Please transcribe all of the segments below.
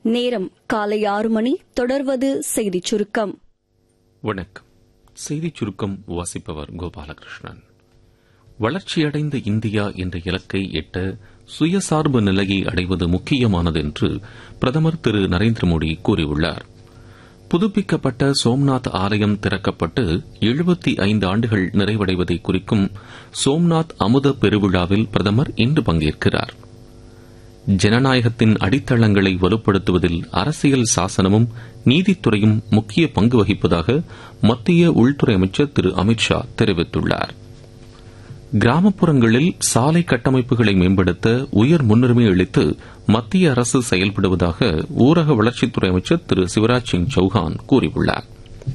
நேரம் காலை 6 மணி. தொடர்வது செய்திச் சுருக்கம். வணக்கம். செய்திச் சுருக்கம் வாசிப்பவர் கோபாலகிருஷ்ணன். வளர்ச்சியடைந்த இந்தியா என்ற இலக்கை எட்ட சுயசார்பு நிலையை அடைவது முக்கியமானது என்று பிரதமர் திரு நரேந்திர மோடி கூறியுள்ளார். புதுப்பிக்கப்பட்ட சோம்நாத் ஆலயம் திறக்கப்பட்டு 75 ஆண்டுகள் நிறைவடைவதை குறிக்கும் சோம்நாத் அமுத பெருவிழாவில் பிரதமர் இன்று பங்கேற்கிறார். ஜனநாயகத்தின் அடித்தளங்களை வலுப்படுத்துவதில் அரசியல் சாசனமும் நீதித்துறையும் முக்கிய பங்கு வகிப்பதாக மத்திய உள்துறை அமைச்சர் திரு அமித் ஷா தெரிவித்துள்ளார். கிராமப்புறங்களில் சாலை கட்டமைப்புகளை மேம்படுத்த உயர் முன்னுரிமை அளித்து மத்திய அரசு செயல்படுவதாக ஊரக வளர்ச்சித்துறை அமைச்சர் திரு சிவராஜ் சிங் சௌஹான் கூறியுள்ளார்.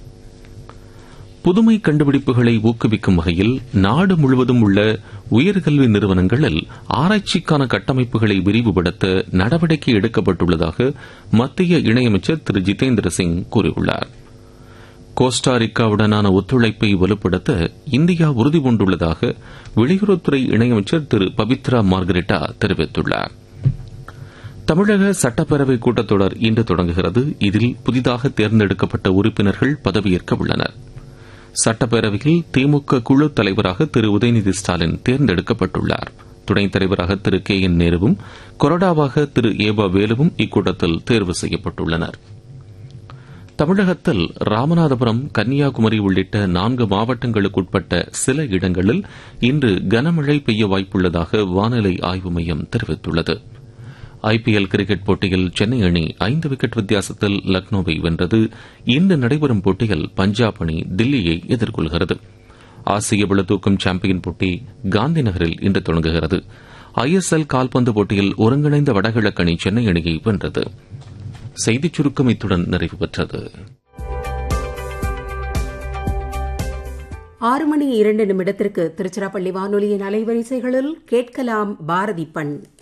புதுமை கண்டுபிடிப்புகளை ஊக்குவிக்கும் வகையில் நாடு முழுவதும் உள்ள உயர்கல்வி நிறுவனங்களில் ஆராய்ச்சிக்கான கட்டமைப்புகளை விரிவுபடுத்த நடவடிக்கை எடுக்கப்பட்டுள்ளதாக மத்திய இணையமைச்சர் திரு ஜிதேந்திர சிங் கூறியுள்ளார். கோஸ்டாரிக்காவுடனான ஒத்துழைப்பை வலுப்படுத்த இந்தியா உறுதிபூண்டுள்ளதாக வெளியுறவுத்துறை இணையமைச்சர் திரு பபித்ரா மார்கரெட்டா தெரிவித்துள்ளார். தமிழக சட்டப்பேரவை கூட்டத்தொடர் இன்று தொடங்குகிறது. இதில் புதிதாக தேர்ந்தெடுக்கப்பட்ட உறுப்பினர்கள் பதவியேற்க உள்ளனர். சட்டப்பேரவையில் திமுக குழு தலைவராக திரு உதயநிதி ஸ்டாலின் தேர்ந்தெடுக்கப்பட்டுள்ளார். துணைத் தலைவராக திரு கே என் நேருவும் கொறடாவாக திரு ஏபா வேலுவும் இக்கூட்டத்தில் தேர்வு செய்யப்பட்டுள்ளனர். தமிழகத்தில் ராமநாதபுரம், கன்னியாகுமரி உள்ளிட்ட 4 மாவட்டங்களுக்குட்பட்ட சில இடங்களில் இன்று கனமழை பெய்ய வாய்ப்புள்ளதாக வானிலை ஆய்வு மையம் தெரிவித்துள்ளது. ஐபிஎல் கிரிக்கெட் போட்டியில் சென்னை அணி 5 விக்கெட் வித்தியாசத்தில் லக்னோவை வென்றது. இன்று நடைபெறும் போட்டியில் பஞ்சாப் அணி தில்லியை எதிர்கொள்கிறது. ஆசிய பளுதூக்கும் சாம்பியன் போட்டி காந்தி நகரில் இன்று தொடங்குகிறது. ஐஎஸ்எல் கால்பந்து போட்டியில் ஒருங்கிணைந்த வடகிழக்கு அணி சென்னை அணியை வென்றது. செய்திச் சுருக்கம் இத்துடன் நிறைவு பெற்றது. 6 மணி 2 நிமிடத்திற்கு திருச்சிராப்பள்ளி வானொலியின் அலைவரிசைகளில் கேட்கலாம் பாரதி பண்.